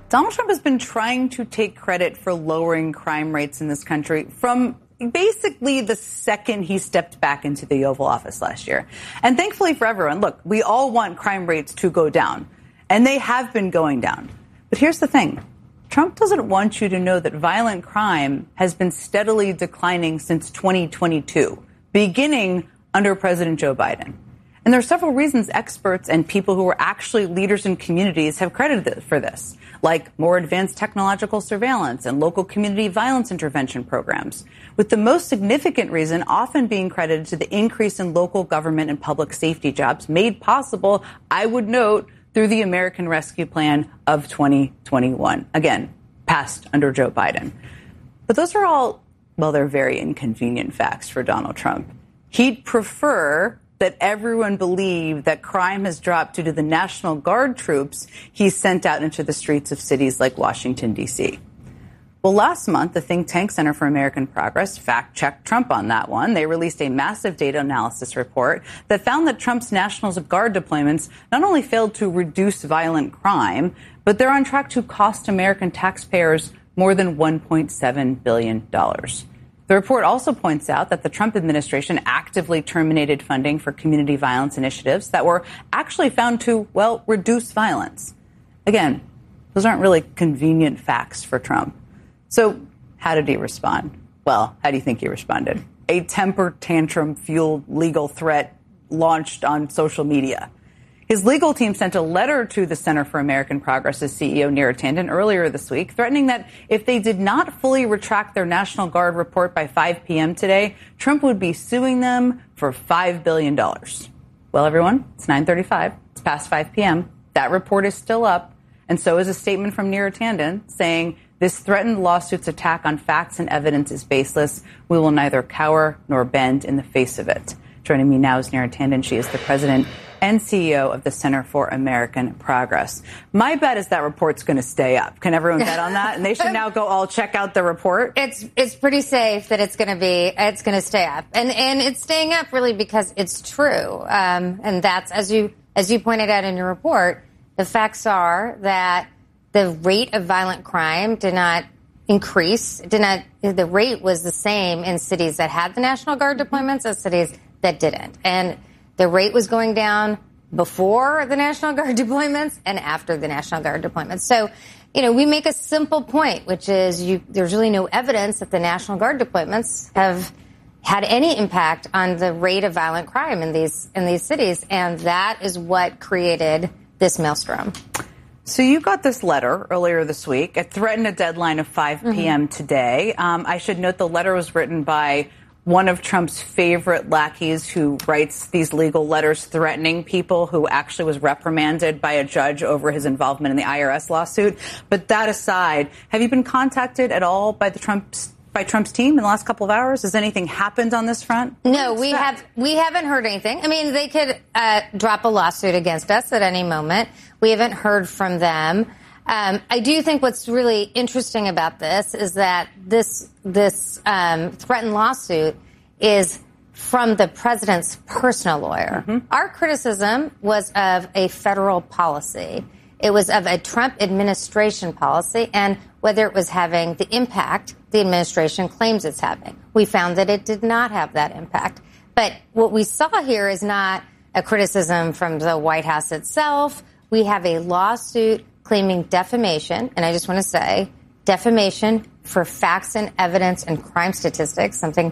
Donald Trump has been trying to take credit for lowering crime rates in this country from basically the second he stepped back into the Oval Office last year. And thankfully for everyone, look, we all want crime rates to go down, and they have been going down. But here's the thing. Trump doesn't want you to know that violent crime has been steadily declining since 2022, beginning under President Joe Biden. And there are several reasons experts and people who are actually leaders in communities have credited for this, like more advanced technological surveillance and local community violence intervention programs, with the most significant reason often being credited to the increase in local government and public safety jobs made possible, I would note, through the American Rescue Plan of 2021. Again, passed under Joe Biden. But those are all, well, they're very inconvenient facts for Donald Trump. He'd prefer that everyone believe that crime has dropped due to the National Guard troops he sent out into the streets of cities like Washington, D.C. Well, last month, the think tank Center for American Progress fact-checked Trump on that one. They released a massive data analysis report that found that Trump's National Guard deployments not only failed to reduce violent crime, but they're on track to cost American taxpayers more than $1.7 billion. The report also points out that the Trump administration actively terminated funding for community violence initiatives that were actually found to, well, reduce violence. Again, those aren't really convenient facts for Trump. So how did he respond? Well, how do you think he responded? A temper tantrum-fueled legal threat launched on social media. His legal team sent a letter to the Center for American Progress's CEO, Neera Tanden, earlier this week, threatening that if they did not fully retract their National Guard report by 5 p.m. today, Trump would be suing them for $5 billion. Well, everyone, it's 9:35. It's past 5 p.m. That report is still up, and so is a statement from Neera Tanden saying this threatened lawsuit's attack on facts and evidence is baseless. We will neither cower nor bend in the face of it. Joining me now is Neera Tanden. She is the president and CEO of the Center for American Progress. My bet is that report's going to stay up. Can everyone bet on that? And they should now go all check out the report. It's pretty safe that it's going to stay up, and it's staying up really because it's true. And that's as you pointed out in your report, the facts are that the rate of violent crime did not increase. The rate was the same in cities that had the National Guard deployments as cities that didn't. And the rate was going down before the National Guard deployments and after the National Guard deployments. So, we make a simple point, which is there's really no evidence that the National Guard deployments have had any impact on the rate of violent crime in these cities. And that is what created this maelstrom. So you got this letter earlier this week. It threatened a deadline of 5 p.m. today. I should note the letter was written by one of Trump's favorite lackeys who writes these legal letters threatening people, who actually was reprimanded by a judge over his involvement in the IRS lawsuit. But that aside, have you been contacted at all by Trump's team in the last couple of hours? Has anything happened on this front? No, we haven't heard anything. I mean, they could drop a lawsuit against us at any moment. We haven't heard from them. I do think what's really interesting about this is that this threatened lawsuit is from the president's personal lawyer. Our criticism was of a federal policy. It was of a Trump administration policy and whether it was having the impact the administration claims it's having. We found that it did not have that impact. But what we saw here is not a criticism from the White House itself. We have a lawsuit claiming defamation, and I just want to say defamation for facts and evidence and crime statistics, something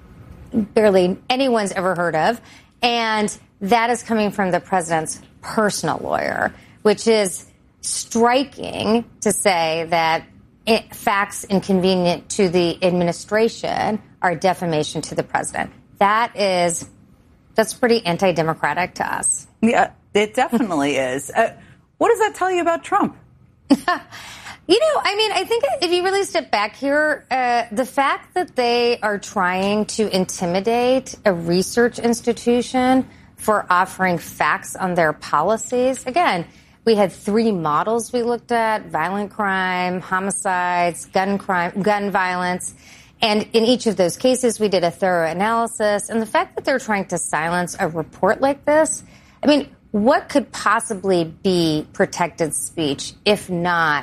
barely anyone's ever heard of. And that is coming from the president's personal lawyer, which is striking to say that facts inconvenient to the administration are defamation to the president. That's pretty anti-democratic to us. Yeah, it definitely is. What does that tell you about Trump? I think if you really step back here, the fact that they are trying to intimidate a research institution for offering facts on their policies, again, we had 3 models we looked at: violent crime, homicides, gun violence. And in each of those cases, we did a thorough analysis. And the fact that they're trying to silence a report like this, what could possibly be protected speech if not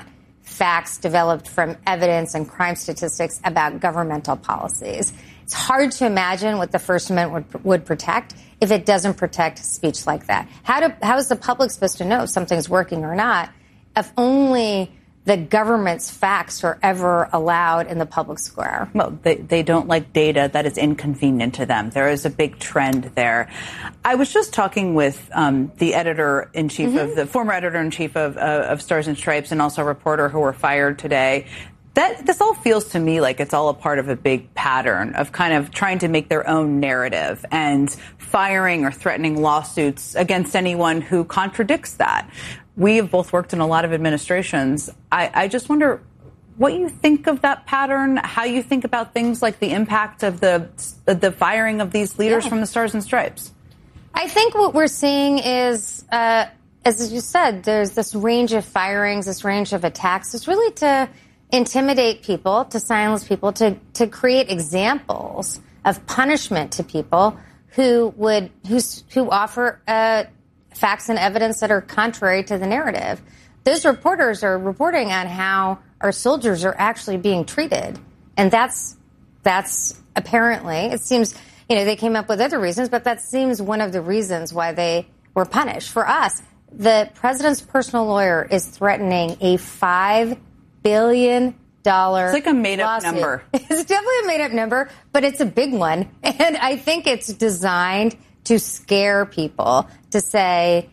facts developed from evidence and crime statistics about governmental policies. It's hard to imagine what the First Amendment would protect if it doesn't protect speech like that. How is the public supposed to know if something's working or not if only the government's facts are ever allowed in the public square? Well, they don't like data that is inconvenient to them. There is a big trend there. I was just talking with the editor-in-chief of the former editor-in-chief of Stars and Stripes and also a reporter who were fired today. This all feels to me like it's all a part of a big pattern of kind of trying to make their own narrative and firing or threatening lawsuits against anyone who contradicts that. We have both worked in a lot of administrations. I just wonder what you think of that pattern, how you think about things like the impact of the firing of these leaders from the Stars and Stripes. I think what we're seeing is, as you said, there's this range of firings, this range of attacks. It's really to intimidate people, to silence people, to create examples of punishment to people who offer facts and evidence that are contrary to the narrative. Those reporters are reporting on how our soldiers are actually being treated. And that's apparently, it seems, they came up with other reasons, but that seems one of the reasons why they were punished. For us, the president's personal lawyer is threatening a $5 billion It's like a made-up lawsuit. number. It's definitely a made-up number, but it's a big one. And I think it's designed to scare people, to say,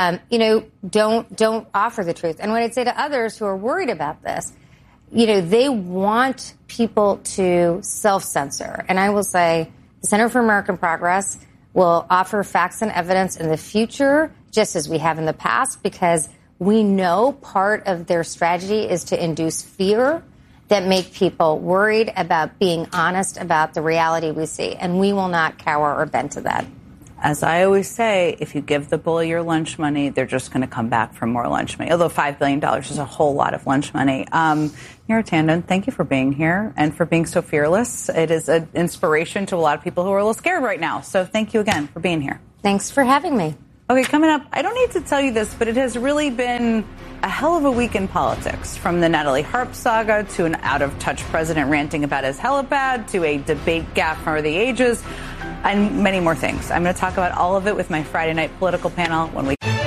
don't offer the truth. And what I'd say to others who are worried about this, they want people to self-censor. And I will say the Center for American Progress will offer facts and evidence in the future, just as we have in the past, because we know part of their strategy is to induce fear that make people worried about being honest about the reality we see. And we will not cower or bend to that. As I always say, if you give the bully your lunch money, they're just going to come back for more lunch money. Although $5 billion is a whole lot of lunch money. Neera Tanden, thank you for being here and for being so fearless. It is an inspiration to a lot of people who are a little scared right now. So thank you again for being here. Thanks for having me. Okay, coming up, I don't need to tell you this, but it has really been a hell of a week in politics. From the Natalie Harp saga to an out-of-touch president ranting about his helipad to a debate gaffe for the ages and many more things. I'm going to talk about all of it with my Friday night political panel when we...